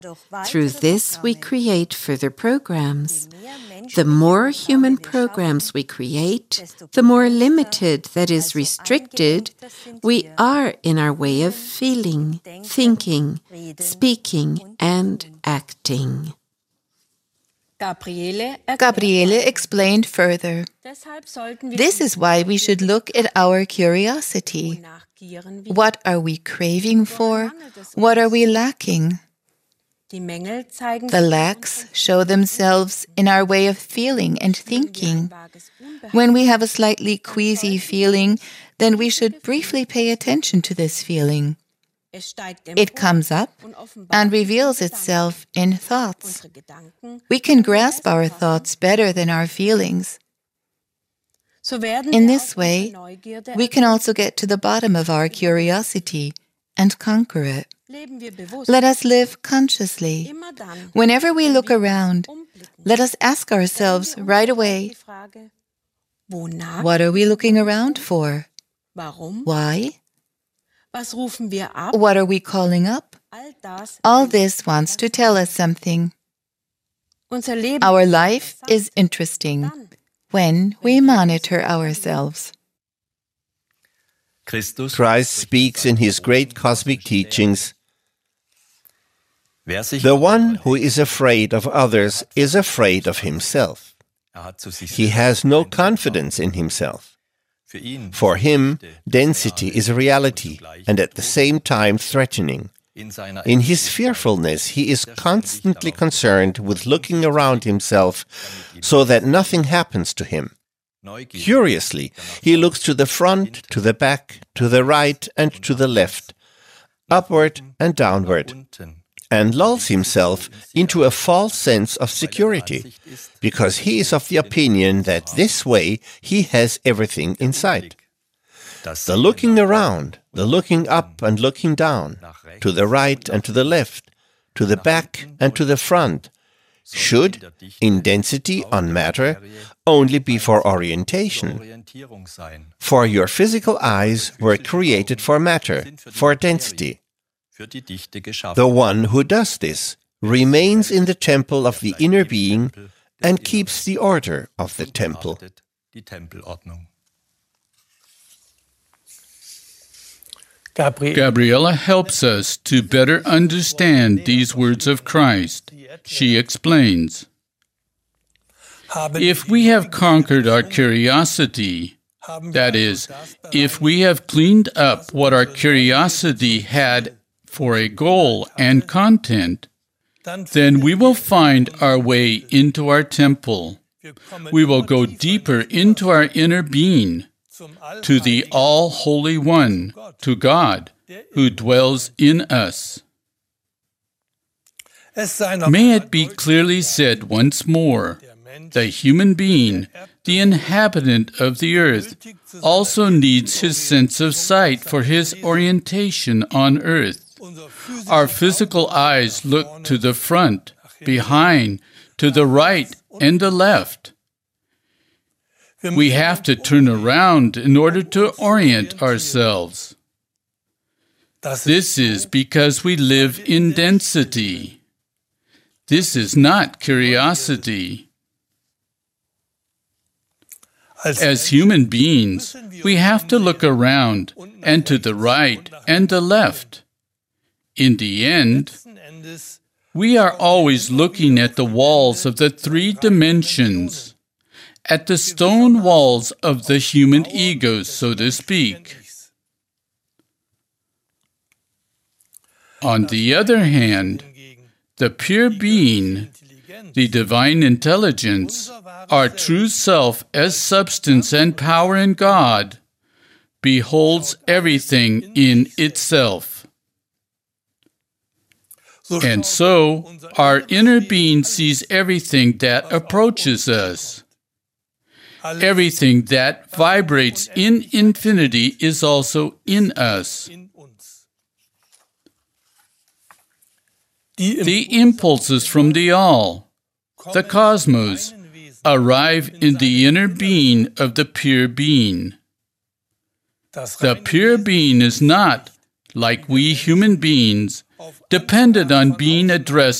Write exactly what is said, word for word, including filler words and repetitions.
Through this, we create further programs. The more human programs we create, the more limited, that is, restricted, we are in our way of feeling, thinking, speaking, and acting. Gabriele explained further. This is why we should look at our curiosity. What are we craving for? What are we lacking? The lacks show themselves in our way of feeling and thinking. When we have a slightly queasy feeling, then we should briefly pay attention to this feeling. It comes up and reveals itself in thoughts. We can grasp our thoughts better than our feelings. In this way, we can also get to the bottom of our curiosity and conquer it. Let us live consciously. Whenever we look around, let us ask ourselves right away, what are we looking around for? Why? What are we calling up? All this wants to tell us something. Our life is interesting when we monitor ourselves. Christ speaks in his great cosmic teachings. The one who is afraid of others is afraid of himself. He has no confidence in himself. For him, density is a reality and at the same time threatening. In his fearfulness, he is constantly concerned with looking around himself so that nothing happens to him. Curiously, he looks to the front, to the back, to the right and to the left, upward and downward, and lulls himself into a false sense of security, because he is of the opinion that this way he has everything in sight. The looking around, the looking up and looking down, to the right and to the left, to the back and to the front, should, in density on matter, only be for orientation. For your physical eyes were created for matter, for density. The one who does this remains in the temple of the inner being and keeps the order of the temple. Gabriela helps us to better understand these words of Christ. She explains, if we have conquered our curiosity, that is, if we have cleaned up what our curiosity had for a goal and content, then we will find our way into our temple. We will go deeper into our inner being, to the All-Holy One, to God, who dwells in us. May it be clearly said once more, the human being, the inhabitant of the earth, also needs his sense of sight for his orientation on earth. Our physical eyes look to the front, behind, to the right and the left. We have to turn around in order to orient ourselves. This is because we live in density. This is not curiosity. As human beings, we have to look around and to the right and the left. In the end, we are always looking at the walls of the three dimensions, at the stone walls of the human ego, so to speak. On the other hand, the pure being, the divine intelligence, our true self as substance and power in God, beholds everything in itself. And so, our inner being sees everything that approaches us. Everything that vibrates in infinity is also in us. The impulses from the All, the cosmos, arrive in the inner being of the pure being. The pure being is not, like we human beings, depended on being addressed